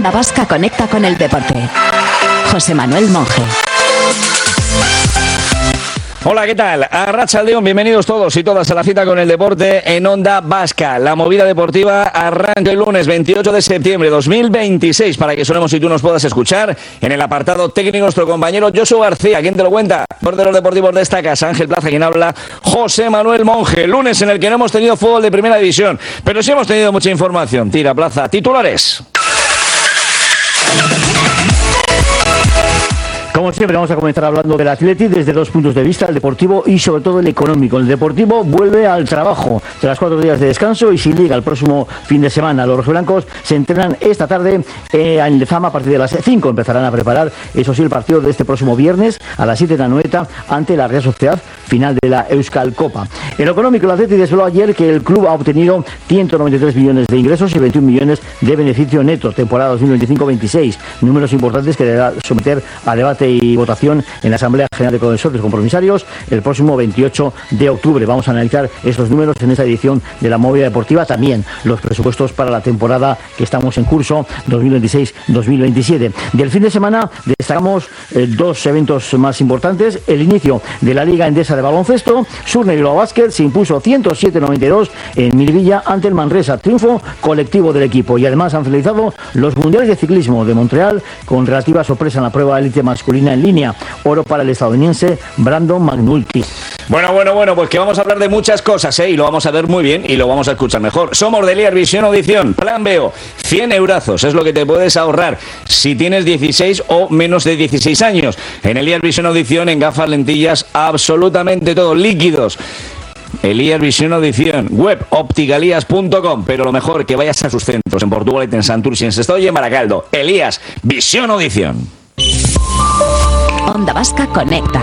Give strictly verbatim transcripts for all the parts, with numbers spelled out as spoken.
Onda Vasca conecta con el deporte. José Manuel Monge. Hola, ¿qué tal? Arratsaldeon, bienvenidos todos y todas a la cita con el deporte en Onda Vasca. La movida deportiva arranca el lunes veintiocho de septiembre de dos mil veintiséis para que sonemos y tú nos puedas escuchar. En el apartado técnico nuestro compañero Josu García, ¿quién te lo cuenta? Porteros deportivos de esta casa, Ángel Plaza, quien habla, José Manuel Monge. Lunes en el que no hemos tenido fútbol de primera división, pero sí hemos tenido mucha información. Tira, Plaza, titulares. Como siempre, vamos a comenzar hablando del Athletic desde dos puntos de vista, el deportivo y sobre todo el económico. El deportivo vuelve al trabajo tras cuatro días de descanso y sin liga el próximo fin de semana. Los rojiblancos se entrenan esta tarde eh, en Lezama a partir de las cinco. Empezarán a preparar, eso sí, el partido de este próximo viernes a las siete de la Anoeta ante la Real Sociedad, final de la Euskal Copa. En lo económico, el Athletic desveló ayer que el club ha obtenido ciento noventa y tres millones de ingresos y veintiún millones de beneficio neto, temporada dos mil veinticinco veintiséis. Números importantes que deberá someter a debate y votación en la Asamblea General de Consorcios Compromisarios el próximo veintiocho de octubre. Vamos a analizar estos números en esta edición de la movida deportiva, también los presupuestos para la temporada que estamos en curso dos mil veintiséis dos mil veintisiete. Del fin de semana destacamos eh, dos eventos más importantes: el inicio de la Liga Endesa de baloncesto. Surne Bilbao Basket se impuso ciento siete a noventa y dos en Miribilla ante el Manresa, triunfo colectivo del equipo. Y además han finalizado los mundiales de ciclismo de Montreal con relativa sorpresa en la prueba élite masculina en línea, oro para el estadounidense Brandon McNulty. Bueno, bueno, bueno, pues que vamos a hablar de muchas cosas, ¿eh? Y lo vamos a ver muy bien y lo vamos a escuchar mejor. Somos de Liar Visión Audición, Plan Veo, cien eurazos, es lo que te puedes ahorrar si tienes dieciséis o menos de dieciséis años. En el Liar Visión Audición, en gafas, lentillas, absolutamente todo, líquidos. Elías Visión Audición, web opticalías punto com, pero lo mejor que vayas a sus centros en Portugal, en Santurce, en Sestao y en Baracaldo. Elías Visión Audición. Onda Vasca conecta.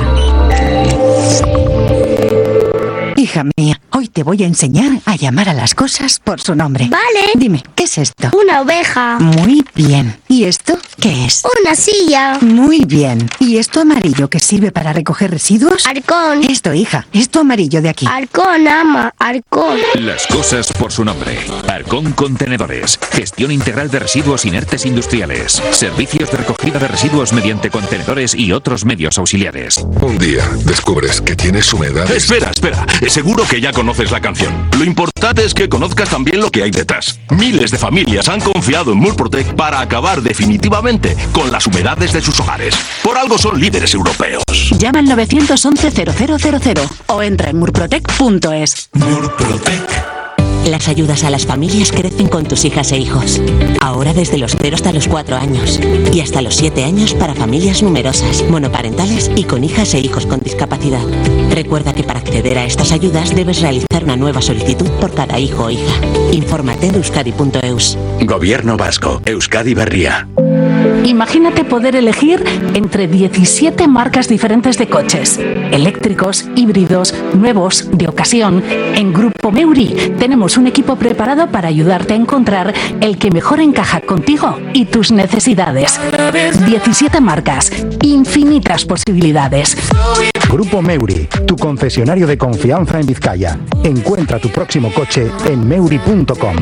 Hija mía, hoy te voy a enseñar a llamar a las cosas por su nombre. Vale. Dime, ¿qué es esto? Una oveja. Muy bien. ¿Y esto qué es? Una silla. Muy bien. ¿Y esto amarillo que sirve para recoger residuos? Arcón. Esto, hija, esto amarillo de aquí. Arcón, ama, Arcón. Las cosas por su nombre. Arcón Contenedores. Gestión integral de residuos inertes industriales. Servicios de recogida de residuos mediante contenedores y otros medios auxiliares. Un día descubres que tienes humedades. Espera, espera. Seguro que ya conoces la canción. Lo importante es que conozcas también lo que hay detrás. Miles de familias han confiado en Murprotec para acabar definitivamente con las humedades de sus hogares. Por algo son líderes europeos. Llama al nueve once cero cero cero cero o entra en murprotec punto es. Murprotec. Las ayudas a las familias crecen con tus hijas e hijos. Ahora desde los cero hasta los cuatro años. Y hasta los siete años para familias numerosas, monoparentales y con hijas e hijos con discapacidad. Recuerda que para acceder a estas ayudas debes realizar una nueva solicitud por cada hijo o hija. Infórmate en euskadi punto eus. Gobierno Vasco, Euskadi Berria. Imagínate poder elegir entre diecisiete marcas diferentes de coches, eléctricos, híbridos, nuevos, de ocasión. En Grupo Meuri tenemos un equipo preparado para ayudarte a encontrar el que mejor encaja contigo y tus necesidades. diecisiete marcas, infinitas posibilidades. Grupo Meuri, tu concesionario de confianza en Vizcaya. Encuentra tu próximo coche en meuri punto com.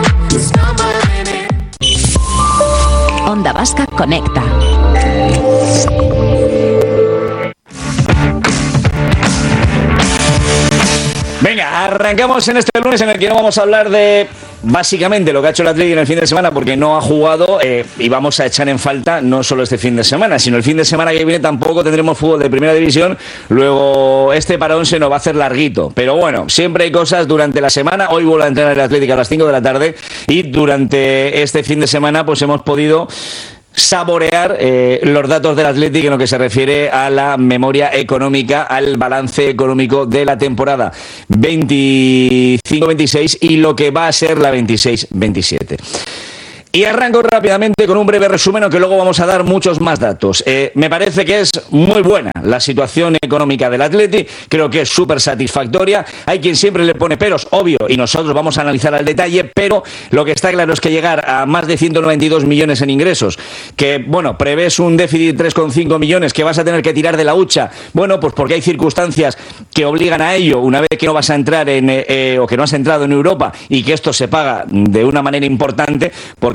Onda Vasca conecta. Venga, arrancamos en este lunes en el que no vamos a hablar de básicamente lo que ha hecho el Athletic en el fin de semana, porque no ha jugado, eh, y vamos a echar en falta no solo este fin de semana, sino el fin de semana que viene tampoco tendremos fútbol de primera división. Luego este parón se nos va a hacer larguito, pero bueno, siempre hay cosas durante la semana. Hoy vuelve a entrenar el Athletic a las cinco de la tarde y durante este fin de semana pues hemos podido saborear eh, los datos del Athletic en lo que se refiere a la memoria económica, al balance económico de la temporada veinticinco veintiséis y lo que va a ser la veintiséis veintisiete. Y arranco rápidamente con un breve resumen, aunque luego vamos a dar muchos más datos. Eh, me parece que es muy buena la situación económica del Athletic, creo que es súper satisfactoria. Hay quien siempre le pone peros, obvio, y nosotros vamos a analizar al detalle, pero lo que está claro es que llegar a más de ciento noventa y dos millones en ingresos, que, bueno, prevés un déficit de tres coma cinco millones, que vas a tener que tirar de la hucha, bueno, pues porque hay circunstancias que obligan a ello, una vez que no vas a entrar en, eh, o que no has entrado en Europa, y que esto se paga de una manera importante, porque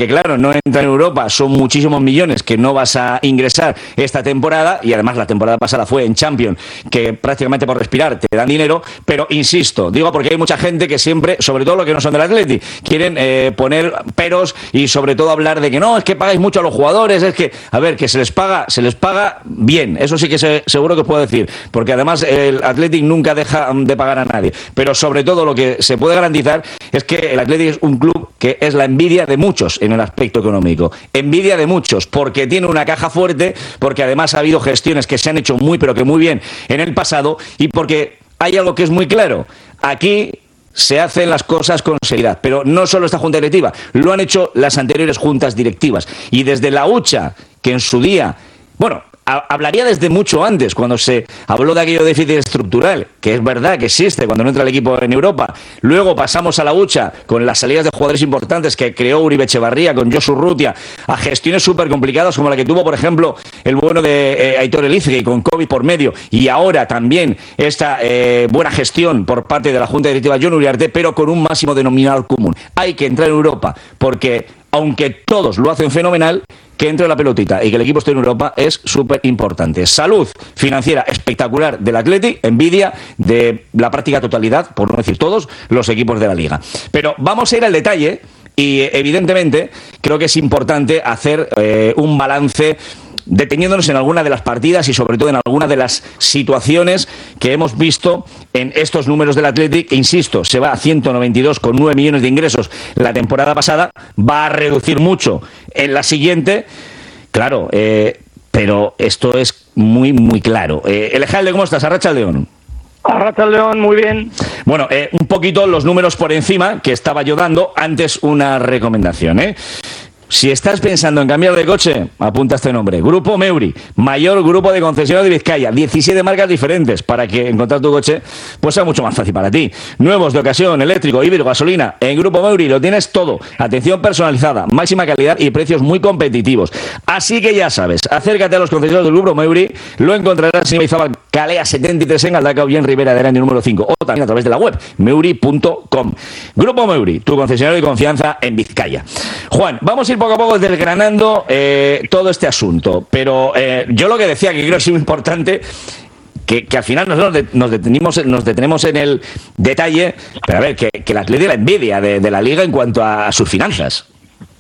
porque claro, no entra en Europa, son muchísimos millones que no vas a ingresar esta temporada, y además la temporada pasada fue en Champions, que prácticamente por respirar te dan dinero, pero insisto, digo porque hay mucha gente que siempre, sobre todo los que no son del Atleti, quieren eh, poner peros y sobre todo hablar de que no, es que pagáis mucho a los jugadores, es que, a ver, que se les paga, se les paga bien, eso sí que se, seguro que os puedo decir, porque además el Athletic nunca deja de pagar a nadie, pero sobre todo lo que se puede garantizar es que el Athletic es un club que es la envidia de muchos en el aspecto económico, envidia de muchos, porque tiene una caja fuerte, porque además ha habido gestiones que se han hecho muy pero que muy bien en el pasado, y porque hay algo que es muy claro, aquí se hacen las cosas con seriedad, pero no solo esta junta directiva, lo han hecho las anteriores juntas directivas, y desde la hucha, que en su día, bueno, hablaría desde mucho antes, cuando se habló de aquello de déficit estructural, que es verdad que existe cuando no entra el equipo en Europa. Luego pasamos a la hucha con las salidas de jugadores importantes que creó Uribe Echevarría, con Josu Urrutia, a gestiones súper complicadas como la que tuvo, por ejemplo, el bueno de eh, Aitor Elizegui, con COVID por medio, y ahora también esta eh, buena gestión por parte de la Junta Directiva Jon Uriarte, pero con un máximo denominador común. Hay que entrar en Europa, porque aunque todos lo hacen fenomenal, que entre la pelotita y que el equipo esté en Europa es súper importante. Salud financiera espectacular del Athletic, envidia de la práctica totalidad, por no decir todos, los equipos de la Liga. Pero vamos a ir al detalle y evidentemente creo que es importante hacer eh, un balance deteniéndonos en alguna de las partidas y sobre todo en alguna de las situaciones que hemos visto en estos números del Athletic. Insisto, se va a ciento noventa y dos coma nueve millones de ingresos la temporada pasada, va a reducir mucho en la siguiente, claro, eh, pero esto es muy, muy claro. Eh, Elejalde, ¿cómo estás? Arratsaldeon. Arratsaldeon, muy bien. Bueno, eh, un poquito los números por encima que estaba yo dando, antes una recomendación, ¿eh? Si estás pensando en cambiar de coche, apunta este nombre. Grupo Meuri, mayor grupo de concesionarios de Vizcaya. diecisiete marcas diferentes para que encontrar tu coche pues sea mucho más fácil para ti. Nuevos de ocasión, eléctrico, híbrido, gasolina. En Grupo Meuri lo tienes todo. Atención personalizada, máxima calidad y precios muy competitivos. Así que ya sabes, acércate a los concesionarios del Grupo Meuri. Lo encontrarás en Izabal Calea setenta y tres en Galdacao y en Ribera de Aranda número cinco. O también a través de la web, meuri punto com. Grupo Meuri, tu concesionario de confianza en Vizcaya. Juan, vamos a ir poco a poco desgranando eh, todo este asunto, pero eh, yo lo que decía, que creo que es muy importante, que, que al final nosotros de, nos, detenimos, nos detenemos en el detalle, pero a ver, que, que el Athletic la envidia de, de la Liga en cuanto a, a sus finanzas.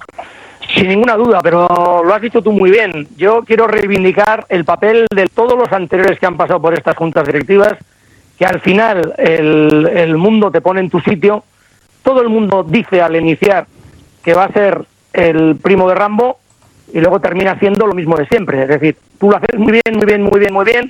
Sin ninguna duda, pero lo has dicho tú muy bien. Yo quiero reivindicar el papel de todos los anteriores que han pasado por estas juntas directivas, que al final el, el mundo te pone en tu sitio. Todo el mundo dice al iniciar que va a ser el primo de Rambo y luego termina haciendo lo mismo de siempre. Es decir, tú lo haces muy bien, muy bien, muy bien, muy bien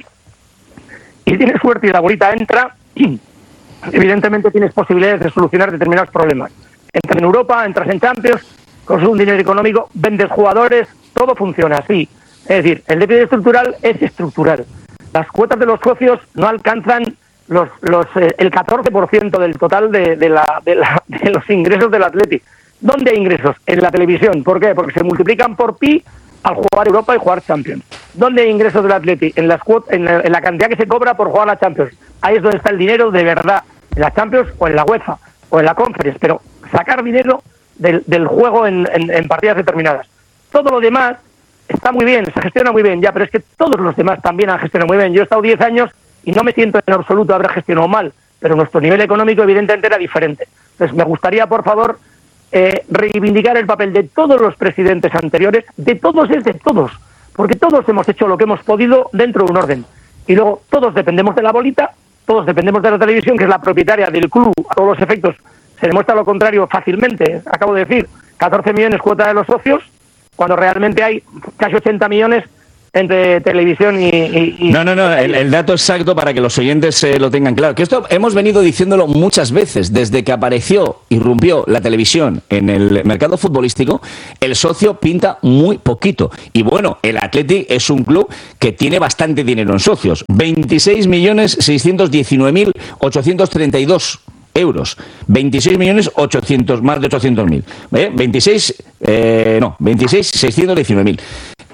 y tienes suerte y la bolita entra, evidentemente tienes posibilidades de solucionar determinados problemas. Entras en Europa, entras en Champions, consigues un dinero económico, vendes jugadores, todo funciona así. Es decir, el déficit estructural es estructural. Las cuotas de los socios no alcanzan los, los eh, el catorce por ciento del total de, de, la, de, la, de los ingresos del Athletic. ¿Dónde hay ingresos? En la televisión. ¿Por qué? Porque se multiplican por pi al jugar Europa y jugar Champions. ¿Dónde hay ingresos del Athletic? En, las cuot- en, la, en la cantidad que se cobra por jugar la Champions. Ahí es donde está el dinero de verdad. En la Champions o en la UEFA o en la Conference. Pero sacar dinero del, del juego en, en, en partidas determinadas. Todo lo demás está muy bien, se gestiona muy bien, ya, pero es que todos los demás también han gestionado muy bien. Yo he estado diez años y no me siento en absoluto haber gestionado mal, pero nuestro nivel económico evidentemente era diferente. Entonces me gustaría, por favor, eh, reivindicar el papel de todos los presidentes anteriores, de todos es de todos, porque todos hemos hecho lo que hemos podido dentro de un orden. Y luego todos dependemos de la bolita, todos dependemos de la televisión, que es la propietaria del club, a todos los efectos. Se demuestra lo contrario fácilmente. Acabo de decir, catorce millones cuota de los socios, cuando realmente hay casi ochenta millones entre televisión y... y, y... No, no, no, el, el dato exacto para que los oyentes eh, lo tengan claro. Que esto hemos venido diciéndolo muchas veces. Desde que apareció, irrumpió la televisión en el mercado futbolístico, el socio pinta muy poquito. Y bueno, el Athletic es un club que tiene bastante dinero en socios. veintiséis millones seiscientos diecinueve mil ochocientos treinta y dos euros, veintiséis millones ochocientos, más de ochocientos mil, ¿eh? veintiséis, eh, no, veintiséis seiscientos diecinueve mil,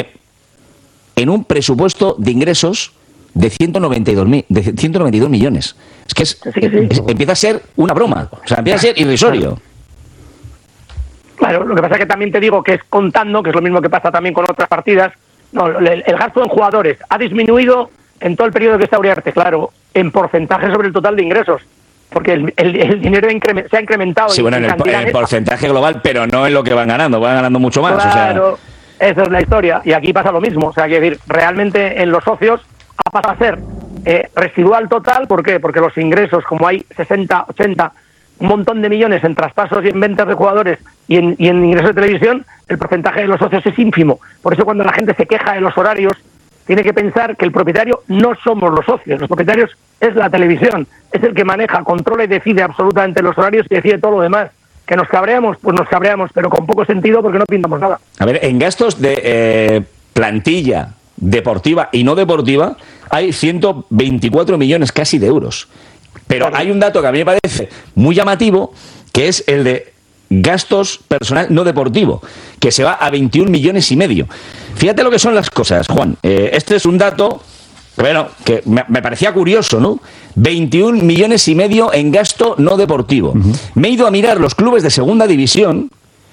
en un presupuesto de ingresos de ciento noventa y dos mil, de ciento noventa y dos millones. Es que es, sí, sí. Es, empieza a ser una broma, o sea, empieza a ser irrisorio. Claro, lo que pasa es que también te digo que es contando, que es lo mismo que pasa también con otras partidas. No, el, el gasto en jugadores ha disminuido en todo el periodo que está Uriarte, claro, en porcentaje sobre el total de ingresos. Porque el, el, el dinero increment, se ha incrementado. Sí, bueno, en el, en el porcentaje global, pero no en lo que van ganando, van ganando mucho más. Claro, o sea... esa es la historia. Y aquí pasa lo mismo. O sea, quiero decir, realmente en los socios ha pasado a ser eh, residual total. ¿Por qué? Porque los ingresos, como hay sesenta, ochenta, un montón de millones en traspasos y en ventas de jugadores y en, y en ingresos de televisión, el porcentaje de los socios es ínfimo. Por eso cuando la gente se queja de los horarios, tiene que pensar que el propietario no somos los socios, los propietarios es la televisión, es el que maneja, controla y decide absolutamente los horarios y decide todo lo demás. ¿Que nos cabreamos? Pues nos cabreamos, pero con poco sentido porque no pintamos nada. A ver, en gastos de eh, plantilla deportiva y no deportiva hay ciento veinticuatro millones casi de euros. Pero hay un dato que a mí me parece muy llamativo, que es el de gastos personal no deportivo, que se va a veintiún millones y medio. Fíjate lo que son las cosas, Juan. Eh, este es un dato, bueno, que me, me parecía curioso, ¿no? veintiún millones y medio en gasto no deportivo. Uh-huh. Me he ido a mirar los clubes de segunda división,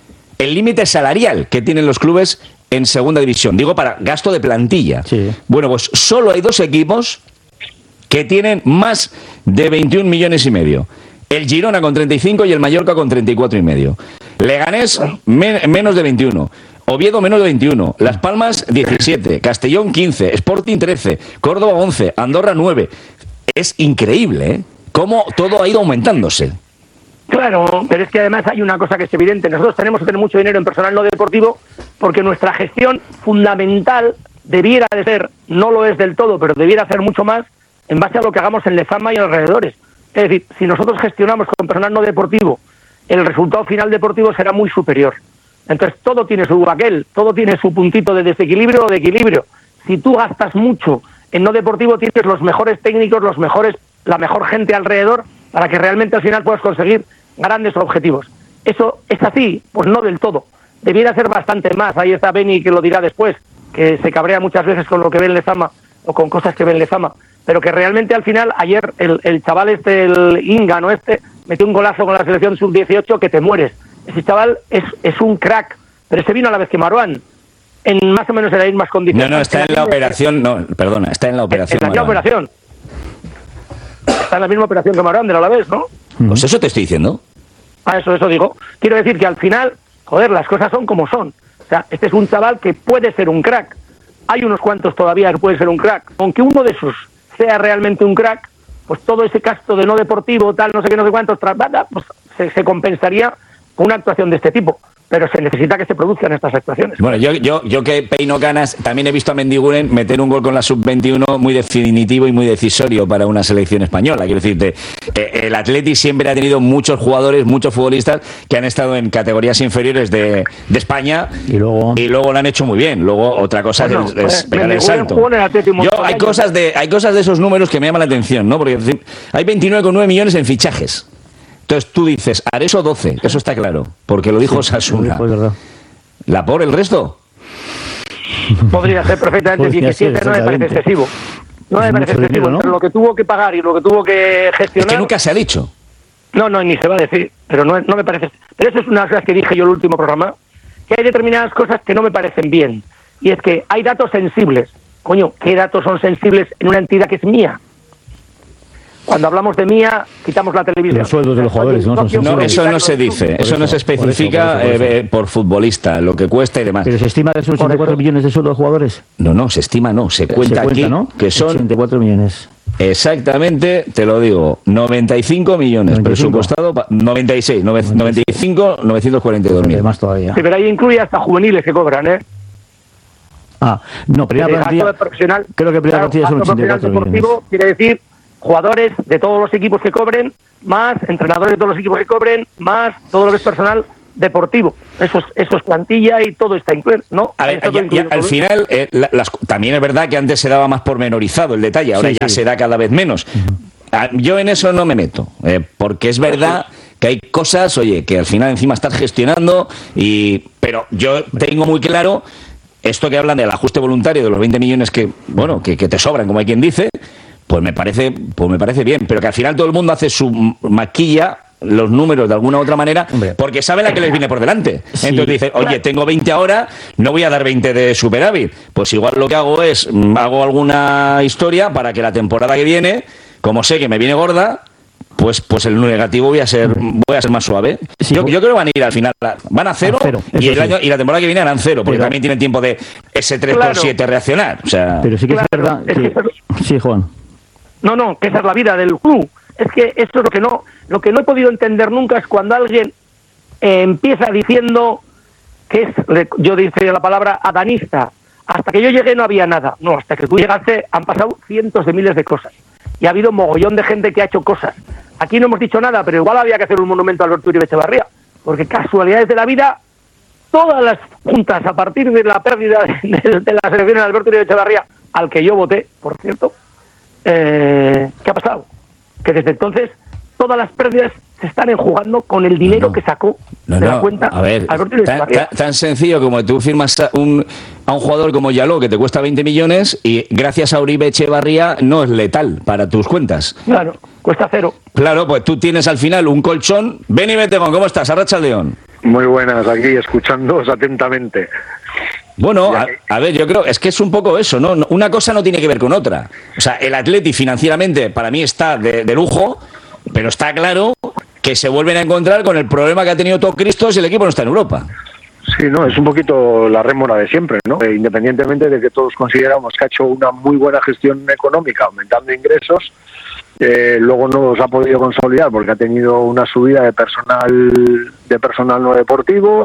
el límite salarial que tienen los clubes en segunda división. Digo, para gasto de plantilla. Sí. Bueno, pues solo hay dos equipos que tienen más de veintiún millones y medio. El Girona con treinta y cinco y el Mallorca con treinta y cuatro y medio. Leganés me, menos de veintiuno. Oviedo menos de veintiuno. Las Palmas diecisiete. Castellón quince. Sporting trece. Córdoba once. Andorra nueve. Es increíble, ¿eh? Cómo todo ha ido aumentándose. Claro, pero es que además hay una cosa que es evidente. Nosotros tenemos que tener mucho dinero en personal no deportivo porque nuestra gestión fundamental debiera de ser, no lo es del todo, pero debiera ser mucho más en base a lo que hagamos en Lezama y alrededores. Es decir, si nosotros gestionamos con personal no deportivo, el resultado final deportivo será muy superior. Entonces todo tiene su aquel, todo tiene su puntito de desequilibrio o de equilibrio. Si tú gastas mucho en no deportivo, tienes los mejores técnicos, los mejores, la mejor gente alrededor, para que realmente al final puedas conseguir grandes objetivos. ¿Eso es así? Pues no del todo. Debiera ser bastante más. Ahí está Beni, que lo dirá después, que se cabrea muchas veces con lo que ve en Lezama o con cosas que ve en Lezama. Pero que realmente al final, ayer el, el chaval este, el Ingano este, metió un golazo con la selección sub dieciocho que te mueres. Ese chaval es, es un crack, pero ese vino a la vez que Marouane, en más o menos en las mismas condiciones. No, no, está en la operación, no, perdona, está en la operación. En la misma operación. Está en la misma operación que Marouane de la vez, ¿no? Pues eso te estoy diciendo. Ah, eso, eso digo. Quiero decir que al final, joder, las cosas son como son. O sea, este es un chaval que puede ser un crack. Hay unos cuantos todavía que puede ser un crack. Aunque uno de esos sea realmente un crack, pues todo ese gasto de no deportivo, tal, no sé qué, no sé cuántos, pues se, se compensaría con una actuación de este tipo. Pero se necesita que se produzcan estas actuaciones. Bueno, yo, yo, yo que peino canas, también he visto a Mendiguren meter un gol con la sub veintiuno muy definitivo y muy decisorio para una selección española. Quiero decirte, eh, el Atleti siempre ha tenido muchos jugadores, muchos futbolistas que han estado en categorías inferiores de, de España y luego y luego lo han hecho muy bien. Luego otra cosa bueno, es, es pegar el salto. Yo, hay cosas de hay cosas de esos números que me llaman la atención, ¿no? Porque hay veintinueve coma nueve millones en fichajes. Entonces tú dices, Areso doce, eso está claro, porque lo dijo sí, Osasuna. ¿La por el resto? Podría ser perfectamente diecisiete, ser, no me parece excesivo. No me parece excesivo, dinero, ¿no? Pero lo que tuvo que pagar y lo que tuvo que gestionar... Es que nunca se ha dicho. No, no, ni se va a decir, pero no, no me parece... Pero eso es una de las cosas que dije yo en el último programa, que hay determinadas cosas que no me parecen bien. Y es que hay datos sensibles. Coño, ¿qué datos son sensibles en una entidad que es mía? Cuando hablamos de mía, quitamos la televisión. Los sueldos de los jugadores, ¿no? Son no, eso no se dice, eso, eso no se especifica por, eso, por, eso, por, eso. Eh, por futbolista, lo que cuesta y demás. ¿Pero se estima que son ochenta y cuatro millones de sueldos de jugadores? No, no, se estima no, se cuenta, se cuenta aquí, ¿no? Que son ochenta y cuatro millones. Exactamente, te lo digo, noventa y cinco millones noventa y cinco. Presupuestado, noventa y seis, noventa y cinco, novecientos cuarenta y dos mil. Más todavía. Sí, pero ahí incluye hasta juveniles que cobran, ¿eh? Ah, no, primera plantilla, profesional, creo que primera plantilla son ochenta y cuatro millones. Quiere decir jugadores de todos los equipos que cobren, más entrenadores de todos los equipos que cobren, más todo lo que es personal deportivo. Eso es, eso es plantilla y todo está incluido, ¿no? A ver, ya, ya, al final, eh, la, las, también es verdad que antes se daba más pormenorizado el detalle, ahora sí, ya sí. se da cada vez menos. Uh-huh. Yo en eso no me meto, eh, porque es verdad que hay cosas, oye, que al final encima estás gestionando, y pero yo tengo muy claro esto que hablan del ajuste voluntario de los veinte millones que, bueno, que, que te sobran, como hay quien dice. Pues me parece, pues me parece bien, pero que al final todo el mundo hace su maquilla los números de alguna u otra manera, Hombre. porque saben la que les viene por delante. Sí. Entonces dicen, oye, tengo veinte ahora, no voy a dar veinte de superávit. Pues igual lo que hago es, hago alguna historia para que la temporada que viene, como sé que me viene gorda, pues pues el negativo voy a ser voy a ser más suave. Sí, yo, yo creo que van a ir al final, van a cero, a cero y, el año, sí. y la temporada que viene harán cero, porque pero, también tienen tiempo de ese tres por siete claro. reaccionar. O sea, pero sí que claro, es verdad. Es que... que... Sí, Juan. No, no, que esa es la vida del club. Es que esto es lo que no, lo que no he podido entender nunca es cuando alguien eh, empieza diciendo que es, yo diría la palabra adanista. Hasta que yo llegué no había nada. No, hasta que tú llegaste han pasado cientos de miles de cosas. Y ha habido mogollón de gente que ha hecho cosas. Aquí no hemos dicho nada, pero igual había que hacer un monumento a Alberto Uribe Etxebarria, porque casualidades de la vida, todas las juntas, a partir de la pérdida de, de, de la selección de Alberto Uribe Etxebarria, al que yo voté, por cierto, eh, ¿qué ha pasado? Que desde entonces todas las pérdidas se están enjugando con el dinero no, que sacó no, de no. la cuenta a ver, Alberto Uribe Etxebarria. Tan, tan sencillo como tú firmas a un, a un jugador como Yaló que te cuesta veinte millones y gracias a Uribe Etxebarria no es letal para tus cuentas. Claro, cuesta cero. Claro, pues tú tienes al final un colchón. Ven y vete, ¿cómo estás? Arratsaldeon. Muy buenas, aquí escuchándoos atentamente. Bueno, a, a ver, yo creo, es que es un poco eso, ¿no? Una cosa no tiene que ver con otra. O sea, el Atleti financieramente para mí está de, de lujo, pero está claro que se vuelven a encontrar con el problema que ha tenido todo Cristo si el equipo no está en Europa. Sí, no, es un poquito la rémora de siempre, ¿no? Eh, independientemente de que todos consideramos que ha hecho una muy buena gestión económica, aumentando ingresos, eh, luego no los ha podido consolidar porque ha tenido una subida de personal de personal no deportivo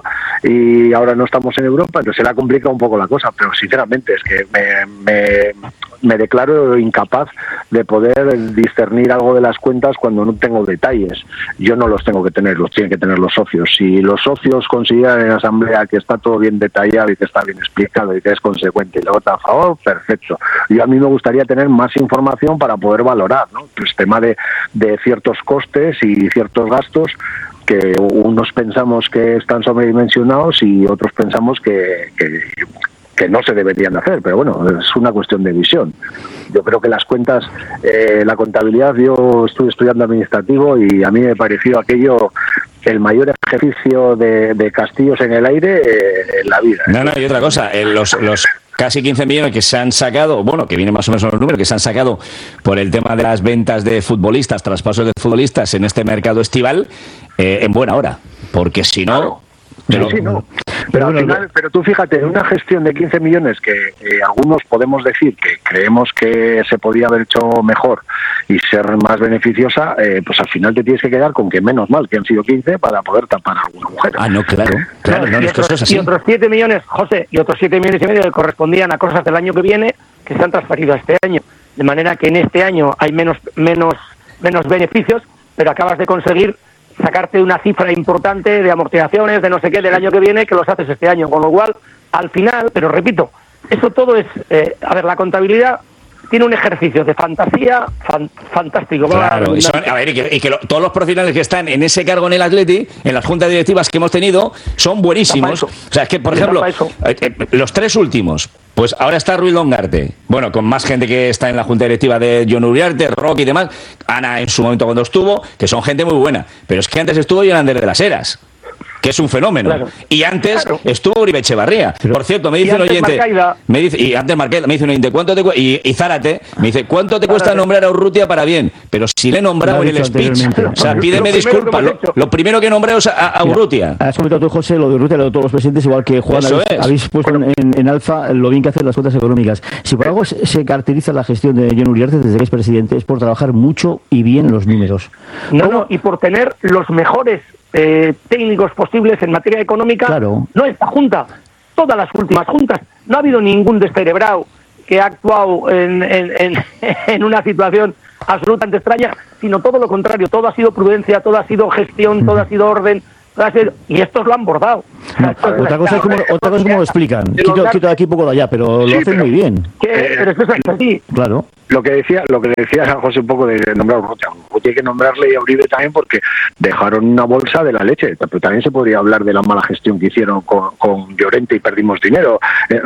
y ahora no estamos en Europa, entonces se le ha complicado un poco la cosa, pero sinceramente es que me, me, me declaro incapaz de poder discernir algo de las cuentas cuando no tengo detalles. Yo no los tengo que tener, los tienen que tener los socios. Si los socios consideran en la asamblea que está todo bien detallado y que está bien explicado y que es consecuente y le votan a favor, perfecto. Yo a mí me gustaría tener más información para poder valorar, ¿no? Pues tema de, de ciertos costes y ciertos gastos que unos pensamos que están sobredimensionados y otros pensamos que, que, que no se deberían de hacer, pero bueno, es una cuestión de visión. Yo creo que las cuentas, eh, la contabilidad, yo estoy estudiando administrativo y a mí me pareció aquello el mayor ejercicio de, de castillos en el aire eh, en la vida. No, no, y otra cosa, eh, los... los... casi quince millones que se han sacado, bueno, que vienen más o menos los números, que se han sacado por el tema de las ventas de futbolistas, traspasos de futbolistas en este mercado estival, eh, en buena hora, porque si no... Claro. Pero, sí, sí, no. Pero, al final, pero tú fíjate, en una gestión de quince millones que eh, algunos podemos decir que creemos que se podía haber hecho mejor y ser más beneficiosa, eh, pues al final te tienes que quedar con que menos mal que han sido quince para poder tapar algún agujero. Ah, no, claro. claro no, y, no, otros, es así. y otros siete millones, José, y otros siete millones y medio que correspondían a cosas del año que viene que se han transferido a este año. De manera que en este año hay menos, menos, menos beneficios, pero acabas de conseguir sacarte una cifra importante de amortizaciones, de no sé qué, del año que viene, que los haces este año. Con lo cual, al final, pero repito, eso todo es... Eh, a ver, la contabilidad tiene un ejercicio de fantasía fan, fantástico. Claro, y son, a ver, y que, y que lo, todos los profesionales que están en ese cargo en el Atleti, en las juntas directivas que hemos tenido, son buenísimos. O sea, es que, por ejemplo, eh, eh, los tres últimos, pues ahora está Ruiz Longarte, bueno, con más gente que está en la junta directiva de Jon Uriarte, Roque y demás, Ana en su momento cuando estuvo, que son gente muy buena, pero es que antes estuvo Jonander de las Heras, que es un fenómeno. Claro. Y antes claro. estuvo Uribe Etxebarria. Por cierto, me dice un oyente, me dice, y antes Marqueda, me dice un oyente, ¿cuánto te cu y, y Zárate, me dice, ¿cuánto te cuesta nombrar a Urrutia para bien? Pero si le he nombrado en el speech, o sea, pídeme disculpas. Lo, lo primero que nombré es a, a Urrutia. Has comentado tú, José, lo de Urrutia, lo de todos los presidentes, igual que Juan, habéis, es. habéis puesto en, en alza lo bien que hacen las cuentas económicas. Si por algo se, se caracteriza la gestión de Jon Uriarte desde que es presidente, es por trabajar mucho y bien los números. No, no, y por tener los mejores Eh, técnicos posibles en materia económica. Claro. No esta junta, todas las últimas juntas. No ha habido ningún descerebrado que ha actuado en, en, en, en una situación absolutamente extraña, sino todo lo contrario. Todo ha sido prudencia, todo ha sido gestión, mm. todo ha sido orden. Todo ha sido, y estos lo han bordado. No, otra cosa es como, otra cosa es como lo explican. Quito, quito de aquí, poco de allá, pero lo sí, hacen pero, muy bien. ¿Qué? Eh, pero eso es así. Claro. Lo que decía, lo que decía San José un poco de nombrar a Urrutia. Hay que nombrarle a Uribe también porque dejaron una bolsa de la leche. Pero también se podría hablar de la mala gestión que hicieron con, con Llorente y perdimos dinero. Eh, o sea,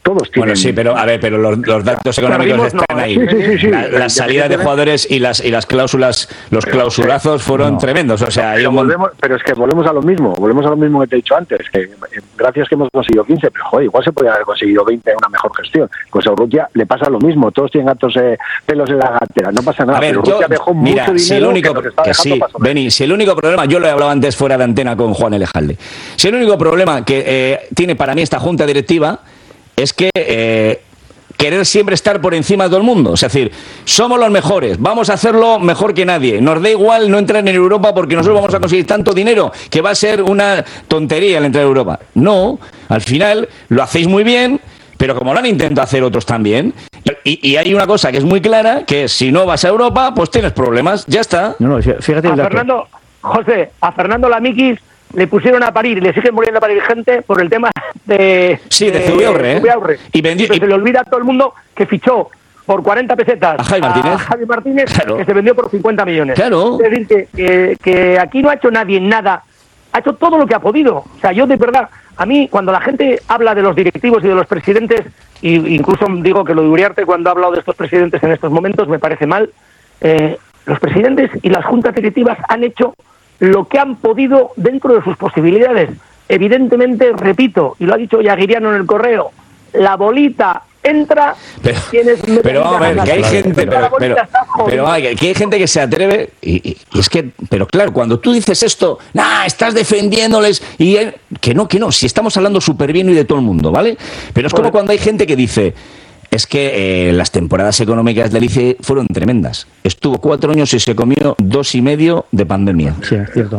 todos tienen... Bueno, sí, pero a ver, pero los, los datos económicos están ahí. Sí, sí, sí, la, sí. las salidas de jugadores y las y las cláusulas, los clausulazos fueron no. tremendos. O sea, hay un volvemos, pero es que volvemos a lo mismo, volvemos a lo mismo que te he dicho antes, que gracias que hemos conseguido quince, pero joder, igual se podría haber conseguido veinte en una mejor gestión. Pues a Urrutia le pasa lo mismo, todos tienen gatos eh, pelos en la gatera, no pasa nada. A ver, pero yo, dejó mira, mucho si dinero el único que, que, que sí, Beni, si el único problema, yo lo he hablado antes fuera de antena con Juan Elejalde, si el único problema que eh, tiene para mí esta junta directiva es que eh, querer siempre estar por encima de todo el mundo. Es decir, somos los mejores, vamos a hacerlo mejor que nadie. Nos da igual no entrar en Europa porque nosotros vamos a conseguir tanto dinero que va a ser una tontería el entrar en Europa. No, al final lo hacéis muy bien, pero como lo han intentado hacer otros también. Y, y hay una cosa que es muy clara, que es si no vas a Europa, pues tienes problemas. Ya está. No, no, fíjate a Fernando, José, a Fernando Lamikis le pusieron a parir, le siguen muriendo a parir gente por el tema de... Sí, de Zubiaurre, ¿eh? Zubiaurre. Y vendió... Y se le olvida a todo el mundo que fichó por cuarenta pesetas a Javi Martínez, a Javi Martínez claro. que se vendió por cincuenta millones. Claro. Es decir, que, que, que aquí no ha hecho nadie nada, ha hecho todo lo que ha podido. O sea, yo de verdad, a mí cuando la gente habla de los directivos y de los presidentes, y incluso digo que lo de Uriarte cuando ha hablado de estos presidentes en estos momentos me parece mal, eh, los presidentes y las juntas directivas han hecho lo que han podido dentro de sus posibilidades. Evidentemente, repito, y lo ha dicho Yaguiriano en el correo, la bolita entra, pero, tienes pero vamos a ver, que hay gente, pero, pero, pero vaya, que hay gente que se atreve, y, y, y es que, pero claro, cuando tú dices esto, nah, estás defendiéndoles, y él, que no, que no, si estamos hablando súper bien y de todo el mundo, ¿vale? Pero es como cuando hay gente que dice, es que eh, las temporadas económicas del I C E fueron tremendas. Estuvo cuatro años y se comió dos y medio de pandemia. Sí, es cierto.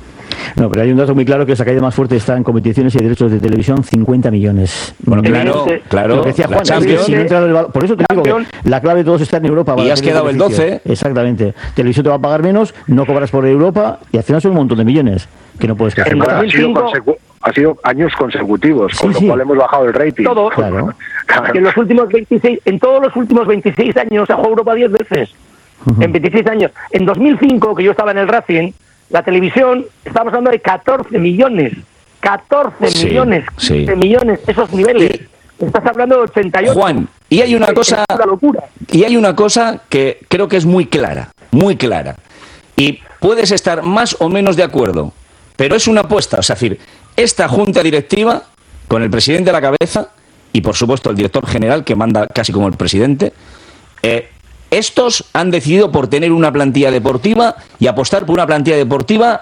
No, pero hay un dato muy claro que esa caída más fuerte está en competiciones y derechos de televisión, cincuenta millones. Bueno, claro, claro. Lo que decía Juan, Champions, si no entra el, por eso te digo que la clave de todo está en Europa. Y has quedado el doce. Exactamente. Televisión te va a pagar menos, no cobras por Europa y al final son un montón de millones que no puedes quedar. Ha sido, consecu- ha sido años consecutivos, con sí, lo sí. cual hemos bajado el rating. Todos. Claro. Claro. En los últimos veintiséis, en todos los últimos veintiséis años se ha jugado Europa diez veces. Uh-huh. En veintiséis años. En dos mil cinco, que yo estaba en el Racing, la televisión, estamos hablando de catorce millones. catorce sí, millones. Sí. quince millones, esos niveles. Y, estás hablando de ochenta y ocho. Juan, y hay una cosa. Es una locura. Y hay una cosa que creo que es muy clara. Muy clara. Y puedes estar más o menos de acuerdo. Pero es una apuesta. O sea, es decir, esta junta directiva, con el presidente a la cabeza, y por supuesto el director general, que manda casi como el presidente, eh, estos han decidido por tener una plantilla deportiva y apostar por una plantilla deportiva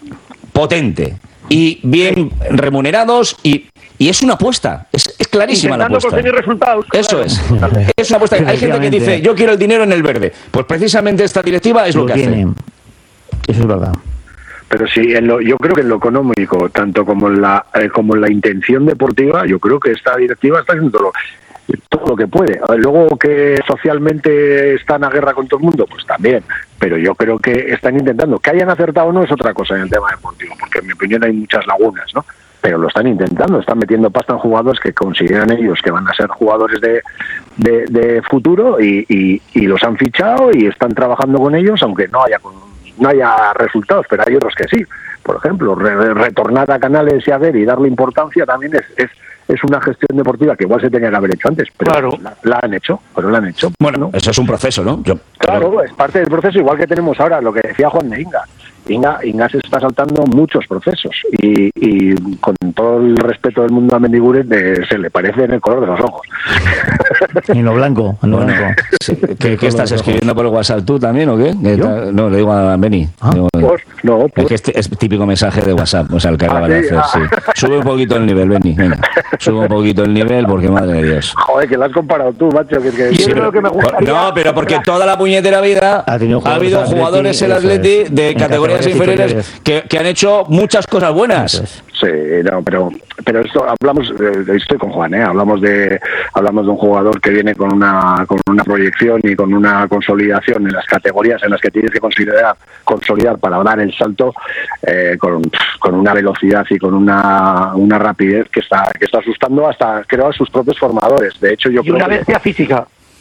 potente y bien remunerados y, y es una apuesta, es, es clarísima la apuesta. Conseguir resultados. Eso es, es una apuesta. Hay gente que dice, yo quiero el dinero en el verde. Pues precisamente esta directiva es lo, lo que tiene. hace. Eso es verdad. Pero sí, en lo, yo creo que en lo económico, tanto como en la eh, como en la intención deportiva, yo creo que esta directiva está haciendo lo, todo lo que puede. Luego que socialmente están a guerra con todo el mundo, pues también. Pero yo creo que están intentando. Que hayan acertado o no es otra cosa en el tema deportivo, porque en mi opinión hay muchas lagunas, ¿no? Pero lo están intentando, están metiendo pasta en jugadores que consideran ellos que van a ser jugadores de, de, de futuro y, y, y los han fichado y están trabajando con ellos, aunque no haya no haya resultados, pero hay otros que sí. Por ejemplo, re, retornar a Canales y a ver y darle importancia también es, es es una gestión deportiva que igual se tenía que haber hecho antes, pero claro. la, la han hecho, pero la han hecho. Bueno, ¿no? Eso es un proceso, ¿no? Yo, claro, pero... es parte del proceso, igual que tenemos ahora lo que decía Juan de Inga. Inga, Inga se está saltando muchos procesos y, y con todo el respeto del mundo a Mendiguren de, se le parece en el color de los ojos. En lo blanco, en lo bueno, blanco. Sí, ¿Qué, ¿qué estás escribiendo por el WhatsApp tú también o qué? No, le digo a Beni. ¿Ah? Digo, pues, no, pues. Es que este es típico mensaje de WhatsApp, o sea, el que acaba de hacer, sí. Sube un poquito el nivel, Beni, venga. Sube un poquito el nivel porque, madre de Dios. Joder, que lo has comparado tú, macho. Que, que... Sí, pero, que me gustaría... No, pero porque toda la puñetera vida ha, ha habido jugadores en el Atleti de en categorías inferiores, inferiores. Que, que han hecho muchas cosas buenas. Sí, no, pero pero esto hablamos, eh, estoy con Juan, ¿eh? hablamos de hablamos de un jugador que viene con una con una proyección y con una consolidación en las categorías en las que tienes que considerar consolidar para dar el salto eh, con, con una velocidad y con una una rapidez que está que está asustando hasta creo a sus propios formadores. De hecho, yo y creo una que... bestia física.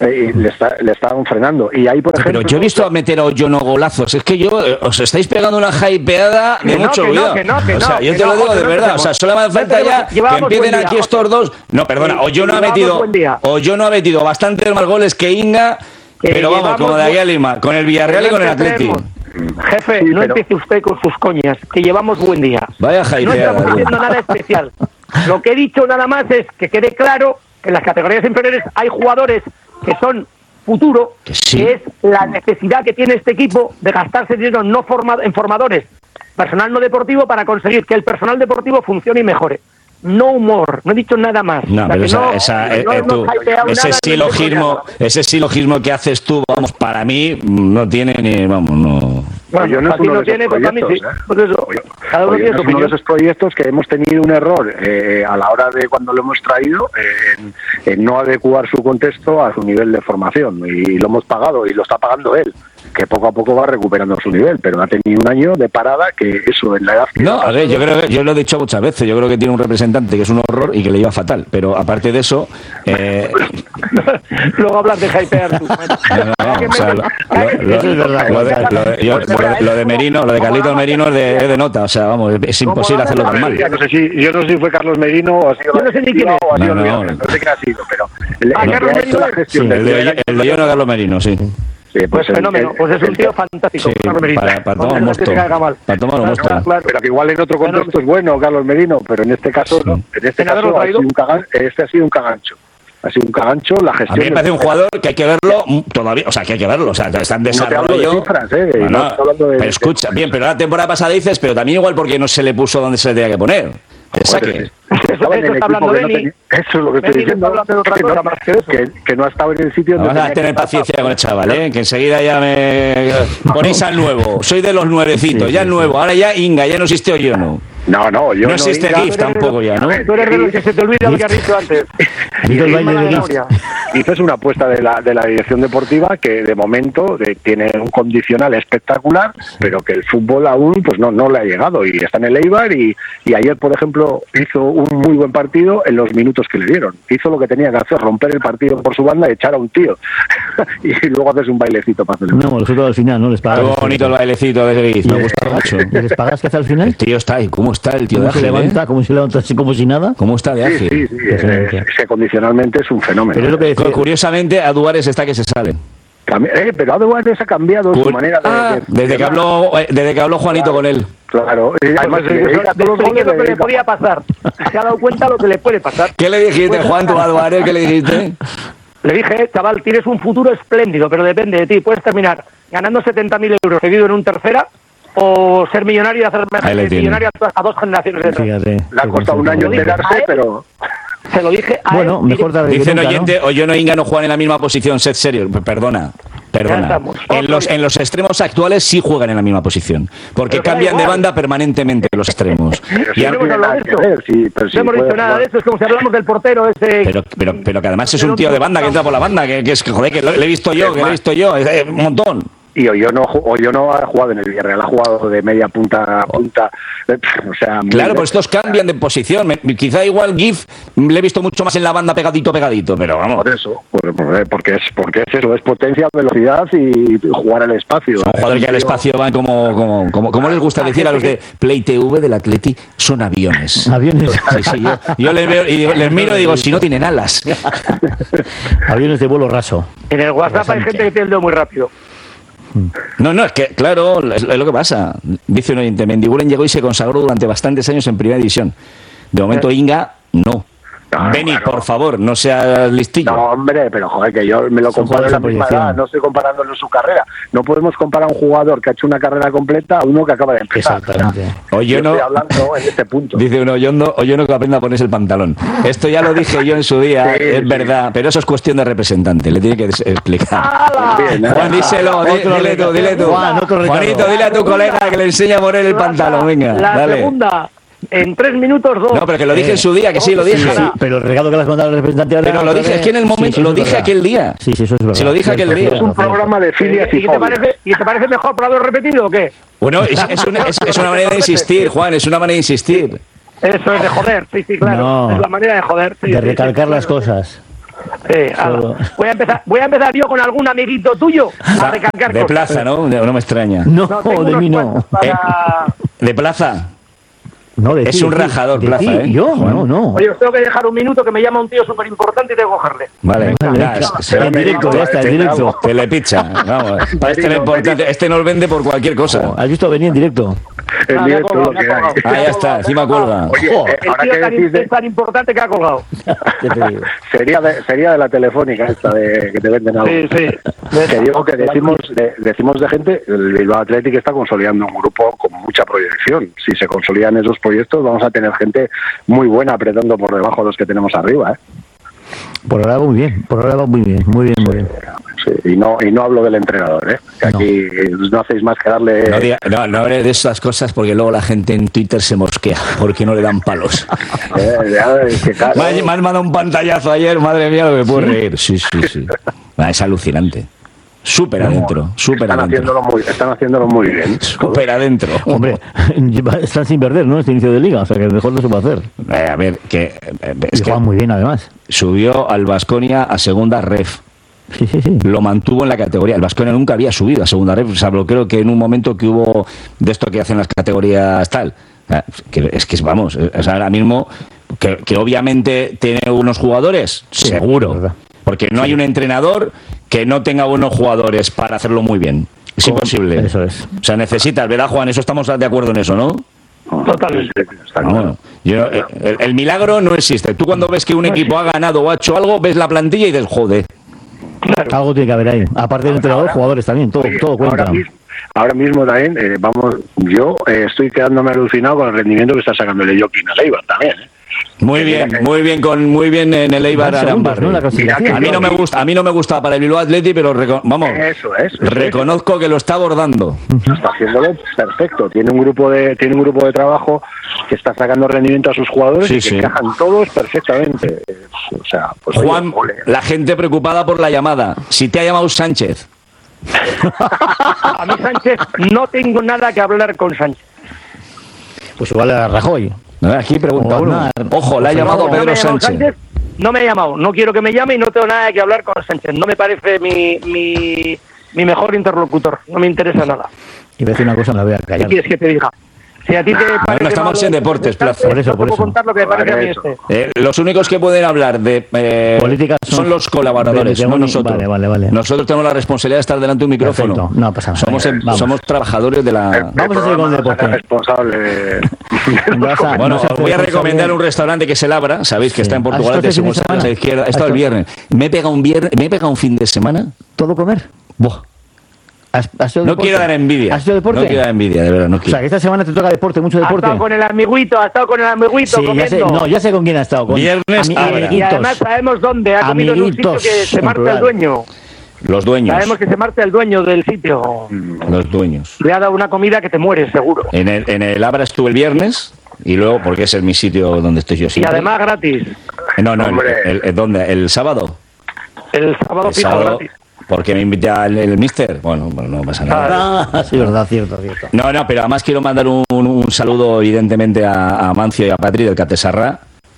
Eh, y le, está, le estaban frenando. Y ahí, por ejemplo... Pero yo he visto a meter a Oyono golazos. Es que yo eh, os estáis pegando una hypeada de Que no, mucho que no, cuidado. que no, que o sea, no, yo que te no, lo digo José, de no verdad. O tenemos- sea, solo me hace falta no ya tenemos- que llevamos empiecen buen aquí día, estos José. dos. No, perdona, Sí, Oyono ha llevamos metido buen día. Oyono ha metido bastantes más goles que Inga, Que pero vamos, llevamos como de aquí buen- a Lima, con el Villarreal y con el Atleti. Jefe, Sí, no pero- empiece usted con sus coñas, que llevamos buen día. Vaya No hypeada. estamos tío. diciendo nada especial. Lo que he dicho nada más es que quede claro que en las categorías inferiores hay jugadores que son futuro, Que sí. que es la necesidad que tiene este equipo de gastarse dinero no forma- en formadores, personal no deportivo, para conseguir que el personal deportivo funcione y mejore. No humor, no he dicho nada más. No, O sea, pero que esa, no- esa, eh, no eh, hemos tú, hypeado ese nada, ni hemos silogismo, coñado. ese silogismo que haces tú, vamos, para mí no tiene ni, vamos, no. Bueno, Oyono es para ti uno no de tiene, esos pues para mí sí. proyectos, ¿eh? Pues eso, cada uno Oye, tiene su es uno de opinión. esos proyectos que hemos tenido un error eh, a la hora de cuando lo hemos traído eh, en, en no adecuar su contexto a su nivel de formación, y lo hemos pagado y lo está pagando él, que poco a poco va recuperando su nivel, pero ha tenido un año de parada que eso en la edad que No, a ver, yo creo que, yo lo he dicho muchas veces, yo creo que tiene un representante que es un horror y que le lleva fatal, pero aparte de eso, eh, Luego hablas de hypear tú. no, no, no, o sea, lo, lo- lo- Eso es verdad. lo de, lo de- yo- lo de- lo de Merino, lo de Carlitos Merino es de, es de nota, o sea, vamos, es imposible hacerlo tan mal. Yo no sé si, yo no sé si fue Carlos Merino o ha sido Yo la no sé ni quién directiva es. o ha sido No, el no. Villarreal, no sé qué ha sido, pero el, Ah, el Carlos que ha hecho Merino la es- gestión Sí, del el de, Villarreal- el de Oyono Carlos Merino, sí. Sí, Pues el- fenómeno, el- pues es un el- tío fantástico. Sí, Carlos Merino. para- para No tomar me mosto. que caiga mal. Para tomar Claro, mosto. claro, claro. Pero que igual en otro contexto es bueno Carlos Merino, pero en este caso no. En este ¿Sin haberlo caso ha traído? sido un cagan- este ha sido un cagancho. Ha sido un cagancho la A gestión. mí me parece un jugador que hay que verlo mm, todavía, o sea, que hay que verlo, o sea, está en No te hablo de desarrollo. cifras, ¿eh? No, No no, estoy hablando de- pero escucha, bien, pero la temporada pasada dices, pero también igual porque no se le puso donde se le tenía que poner. El saque. Joder, estaba en Eso el está equipo hablando que no Beni. tenía- Eso es lo que estoy Beni diciendo. está hablando de otra que, cosa no, más que eso. que, que no ha estado en el sitio donde Vamos a tenía tener que estar. paciencia con el chaval, ¿eh? Que enseguida ya me ponéis al nuevo. Soy de los nuevecitos, ya el nuevo. Ahora ya Inga, ya no existe Oyono. No, no, yo No existe Inga, GIF pero- tampoco ya, ¿no? Tú eres de los que se te olvida lo que has dicho antes. Dice el Qué baile mala de GIF. memoria. Dices una apuesta de la, de la dirección deportiva que de momento de- tiene un condicional espectacular, pero que el fútbol aún pues no, no le ha llegado y está en el Eibar y, y ayer, por ejemplo, hizo un muy buen partido en los minutos que le dieron. Hizo lo que tenía que hacer, romper el partido por su banda y echar a un tío. Y luego haces un bailecito para celebrar. No, nosotros al final no les Qué pagas. bonito el bailecito de Gris, me ¿Les gusta pagas? mucho. ¿Les pagas que hace al final? El tío está ahí, ¿cómo está el tío de ¿Cómo se ágil, levanta? eh? ¿Cómo se levanta así como si nada? ¿Cómo está de Sí, ágil? sí, sí, eh, es que condicionalmente es un fenómeno. Pero es lo que decía. Curiosamente, a Duárez está que se sale. Cambi- eh, pero Además ha cambiado su Cur- manera de... Ah, de- desde que habló, eh, desde que habló Juanito con él. Claro, y además Pues, le eso- dedica de todos los eso es goles, lo que le dedica- podía pasar. Se ha dado cuenta lo que le puede pasar. ¿Qué le dijiste, Pues- Juan, tú a Duárez? ¿Qué le dijiste? Le dije, chaval, tienes un futuro espléndido, pero depende de ti. Puedes terminar ganando setenta mil euros seguido en un tercera o ser millonario y hacer Ahí le tiene. millonario a dos generaciones detrás. Fíjate. Le ha costado un año Lo dije a enterarse, él. pero... Se lo dije a Bueno, él. mejor tarde que Dicen nunca, ¿no? oyente, Oyono e Inga no juegan en la misma posición, sed serio. P- Perdona, Ya perdona. estamos. En los, en los extremos actuales sí juegan en la misma posición, porque Pero que da cambian de igual. banda permanentemente los extremos. Pero Y si a- no hemos tiene hablado nada de que esto. ver, sí, pero sí No hemos puede dicho nada jugar. de eso. Es como si hablamos del portero ese. pero, pero, pero que además es un tío de banda que entra por la banda, que, que es que joder, que lo, le he visto yo, que lo he visto yo, es, es un montón. Y Oyono, Oyono ha jugado en el Villarreal, ha jugado de media punta a punta, eh, o sea... muy Claro, bien. pues estos cambian de posición. Me- quizá igual GIF le he visto mucho más en la banda pegadito, pegadito, pero vamos. Por eso, por- por- porque es porque es eso, es potencia, velocidad y jugar al espacio. Son jugadores que al espacio van como, como, como, como les gusta decir a los de Play T V del Atleti, son aviones. Aviones. Sí, sí, yo, yo les, veo y digo- les miro y digo, si no tienen alas. Aviones de vuelo raso. En el WhatsApp hay gente que tiene el dedo muy rápido. No, no, es que, claro, es, es lo que pasa. Dice un oyente, Mendiguren llegó y se consagró durante bastantes años en primera división. De momento, Inga, no. No, Beni, claro. por favor, no seas listillo. No, hombre, pero joder, que yo me lo Son comparo en la jugadores de misma proyección. edad, no estoy comparándolo en su carrera. No podemos comparar a un jugador que ha hecho una carrera completa a uno que acaba de empezar. Exactamente. Oye, Yo no, estoy hablando en este punto. dice uno, yo no, o yo no que aprenda a ponerse el pantalón. Esto ya lo dije yo en su día, Sí, es sí. verdad, pero eso es cuestión de representante, le tiene que des- explicar. Bien, ¿eh? Juan, díselo, di- Otro dile tú, dile tú. Juan, otro Ricardo. Juanito, dile a tu colega que le enseñe a poner el pantalón, venga, La dale. segunda, en tres minutos dos. No, pero que lo dije en su día, que sí, lo dije. Sí, sí, pero el regalo que le has mandado al representante ahora... Pero lo dije, es que en el momento, Sí, sí, lo eso es dije verdad. aquel día. Sí, sí, eso es verdad. Se lo dije aquel día. Es un programa de filias ¿Y y qué te fobias. parece, ¿Y te parece mejor por haberlo repetido o qué? Bueno, es, es una, es- es una manera de insistir, Juan, es una manera de insistir. Eso es de joder, sí, sí, claro. No. Es la manera de joder. Sí, De sí, recalcar sí, las claro. cosas. Eh, ala. voy, a empezar, voy a empezar yo con algún amiguito tuyo a recalcar De cosas. plaza, ¿no? No me extraña. No, tengo de unos mí no. cuantos para- ¿De plaza? No, de Es ti, un de ti, rajador, de plaza, ti. ¿eh? Yo, no, no. Oye, os tengo que dejar un minuto que me llama un tío súper importante y tengo que cogerle. Vale, Vale, ya, venga. se va En a directo, meter- ya está, en te- directo. Telepicha, vamos. Este es importante, este nos vende por cualquier cosa. ¿Has visto venir en directo? En Ah, me ha directo colgado, lo me ha que hay. colgado. Ah, ya está, encima cuelga. Oye, Joder, eh, El ahora tío que tan- decís de- es tan importante que ha colgado. ¿Qué te digo? sería de, sería de la telefónica esta de que te venden algo. Sí, sí. Que digo que decimos de, decimos de gente, el Bilbao Athletic está consolidando un grupo con mucha proyección. Si se consolidan esos proyectos, vamos a tener gente muy buena apretando por debajo de los que tenemos arriba, ¿eh? Por ahora va muy bien, por ahora va muy bien, muy bien, muy bien. Sí, y no y no hablo del entrenador, ¿eh? Que No. aquí no hacéis más que darle... No, diga- no, no hable de esas cosas porque luego la gente en Twitter se mosquea porque no le dan palos. Eh, ya, es que claro, Me ha, me han mandado un pantallazo ayer, madre mía, lo que puedo reír. Sí, sí, sí. Ah, es alucinante. Súper adentro, súper están adentro. haciéndolo muy, están haciéndolo muy bien. Súper adentro. Hombre, están sin perder, ¿no? Este inicio de liga, o sea que mejor no se puede hacer. Eh, a ver, que, eh, es Y que juegan muy bien, además. subió al Baskonia a segunda ref. Sí, sí, sí. Lo mantuvo en la categoría. El Baskonia nunca había subido a segunda ref, salvo creo que en un momento que hubo de esto que hacen las categorías tal. Ah, que es que vamos, o sea, ahora mismo que, que obviamente tiene unos jugadores, Sí, es seguro, verdad. porque no hay un entrenador que no tenga buenos jugadores para hacerlo muy bien. Es imposible. Eso es. O sea, necesitas, ¿verdad, Juan? Eso estamos de acuerdo en eso, ¿no? Totalmente. Está Ah, claro. bueno. Yo, eh, el, el milagro no existe. Tú cuando ves que un equipo ha ganado o ha hecho algo, ves la plantilla y dices, joder. Algo tiene que haber ahí. Aparte del entrenador, jugadores también, todo, Oye, todo cuenta. Ahora mismo, ahora mismo también, eh, vamos, yo eh, estoy quedándome alucinado con el rendimiento que está sacando el Joaquín a Leibar también, ¿eh? Muy bien, muy bien, con muy bien en el Eibar Van segundos, Aranbarri. ¿no? La clasificación. A mí no me gusta, a mí no me gusta para el Bilbao Athletic, pero reco- vamos, Eso es. eso reconozco que lo está abordando. es. Está haciéndolo perfecto. Tiene un grupo de tiene un grupo de trabajo que está sacando rendimiento a sus jugadores Sí, y que sí. encajan todos perfectamente. Eh, O sea, pues oye, Juan, ole. la gente preocupada por la llamada. Si te ha llamado Sánchez, A mí Sánchez, no tengo nada que hablar con Sánchez. Pues igual a Rajoy. aquí pregunta O uno. Aznar. Ojo, le ha O llamado No me ha Pedro llamado Sánchez. No me ha llamado, no quiero que me llame y no tengo nada que hablar con Sánchez. No me parece mi, mi, mi mejor interlocutor, no me interesa nada. Y voy a decir una cosa, me la voy a ¿Qué callar. quieres que te diga? Si a ti te parece Bueno, estamos malo en deportes, Plaza. Por eso, no por puedo eso. contar lo que me parece a mí Eso. este. Eh, los únicos que pueden hablar de eh, Política son- son los colaboradores, de- de no un- nosotros. vale, vale, vale. Nosotros tenemos la responsabilidad de estar delante de un micrófono. Perfecto, no pasa nada. Somos, Venga, em- vamos. somos trabajadores de El- la. el Vamos a seguir con el programa deporte. es responsable de- Vas a- Bueno, no se os hace voy a responsable- recomendar un restaurante que se labra, sabéis que Sí. está en ¿Has Portugal, estado de este fin de según sales a la semana? izquierda. He ¿Has estado el estado? viernes. Me he pegado un viernes, me he pegado un fin de semana. ¿Todo comer? Buah. ¿Has, has hecho No deporte? quiero dar envidia. ¿Has hecho deporte? No quiero dar envidia, de verdad, no O sea, quiero. que esta semana te toca deporte, mucho Ha deporte. estado con el amiguito, ha estado con el amiguito Sí, ya sé, comiendo. no, ya sé con quién ha estado. Con Viernes, ami- ahora. Y amiguitos. además sabemos dónde, ha comido en un sitio Amiguitos, que se en marcha plural. el dueño. Los dueños. Sabemos que se marcha el dueño del sitio. Los dueños. Le ha dado una comida que te mueres, seguro. En el, en el Abra estuve el viernes y luego, porque ese es mi sitio donde estoy yo Y siempre. además gratis. No, no, el, Hombre. el- el- ¿dónde? ¿El sábado? El sábado El fijo sábado, gratis. porque me invita el, el mister. Bueno, bueno, no pasa nada. Ah, sí, verdad, cierto, cierto. No, no, pero además quiero mandar un, un saludo evidentemente a, a Mancio y a Patri del Catesarra,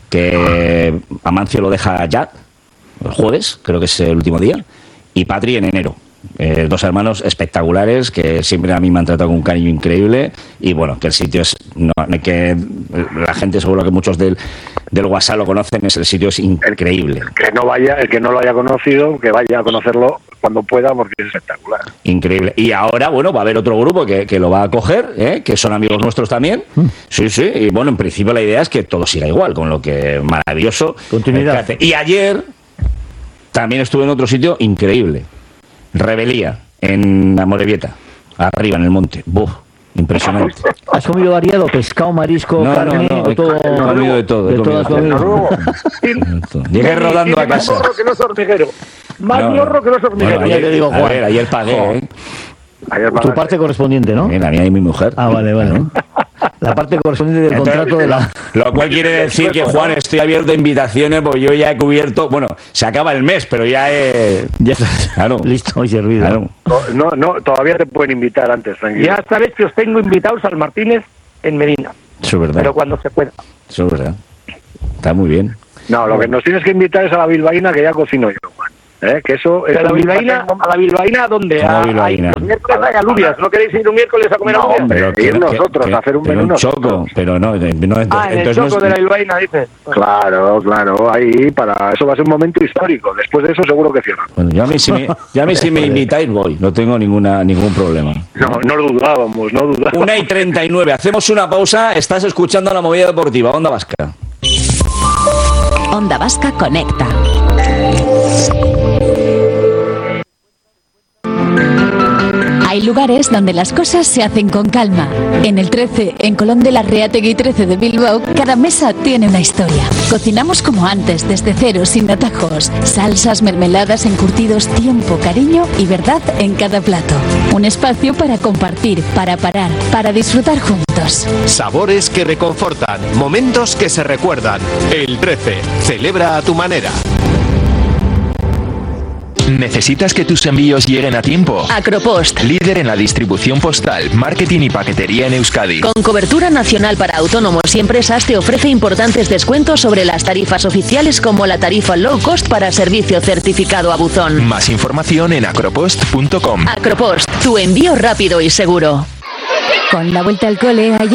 que a Mancio lo deja ya, el jueves, creo que es el último día, y Patri en enero. Eh, dos hermanos espectaculares que siempre a mí me han tratado con un cariño increíble y bueno, que el sitio es, no, que la gente seguro que muchos del, del WhatsApp lo conocen, es el sitio es increíble. que no vaya, el que no lo haya conocido, que vaya a conocerlo cuando pueda porque es espectacular. Increíble. Y ahora, bueno, va a haber otro grupo que, que lo va a coger, ¿eh? Que son amigos nuestros también. Sí, sí. Y bueno, en principio la idea es que todo siga igual, con lo que maravilloso. Continuidad. Y ayer también estuve en otro sitio increíble. Rebelía, en Amorebieta, arriba en el monte. ¡Buf! Impresionante. ¿Has comido variado? ¿Pescado, marisco, No, no, carne no, o he todo? comido de todo, he De todo has comido comido. Llegué rodando Tiene a más casa. morro que no es hormiguero. Más No, no. morro que no es hormiguero. Bueno, ya te ayer, digo, a Juan. ver, ayer pagué, ¿eh? Ayer Tu parte correspondiente, ¿no? Mira, a mí y mi mujer. Ah, vale, vale. La parte correspondiente del Entonces, contrato de la... Lo cual quiere decir que, Juan, estoy abierto a invitaciones, porque yo ya he cubierto. Bueno, se acaba el mes, pero ya he. Ya estás Claro. listo y servido. Claro. No, no, todavía te pueden invitar antes, tranquilo. Ya sabes que os tengo invitados al Martínez en Medina, Eso es verdad. pero cuando se pueda. Eso es verdad. Está muy bien. No, lo que nos tienes que invitar es a la bilbaína, que ya cocino yo, Juan. ¿Eh? Que eso ¿A la bilbaína, a la bilbaína dónde? A, bilbaína? Los miércoles hay alubias. ¿No queréis ir un miércoles a comer no, alubias? hombre, Pero ir que- nosotros que- a hacer un pero menú un choco, nosotros. pero no, no, Ah, en el entonces choco no es- de la bilbaína, dices. Claro, claro, ahí para eso va a ser un momento histórico. Después de eso seguro que cierran. Bueno, yo a mí si me, yo a mí si me invitáis voy, no tengo ninguna ningún problema. No, no lo dudábamos, no dudábamos. Una y treinta y nueve, hacemos una pausa, estás escuchando la movida deportiva, Onda Vasca. Onda Vasca Conecta. Hay lugares donde las cosas se hacen con calma. En el trece, en Colón de la Reategui trece de Bilbao, cada mesa tiene una historia. Cocinamos como antes, desde cero, sin atajos. Salsas, mermeladas, encurtidos, tiempo, cariño y verdad en cada plato. Un espacio para compartir, para parar, para disfrutar juntos. Sabores que reconfortan, momentos que se recuerdan. El trece, celebra a tu manera. ¿Necesitas que tus envíos lleguen a tiempo? Acropost. Líder en la distribución postal, marketing y paquetería en Euskadi. Con cobertura nacional para autónomos y empresas, te ofrece importantes descuentos sobre las tarifas oficiales, como la tarifa low cost para servicio certificado a buzón. Más información en acropost punto com. Acropost, tu envío rápido y seguro. Con la vuelta al cole, hay